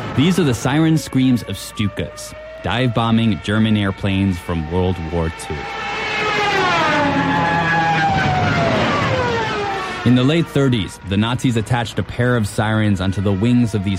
These are the siren screams of Stukas, dive-bombing German airplanes from World War II. In the late 30s, the Nazis attached a pair of sirens onto the wings of these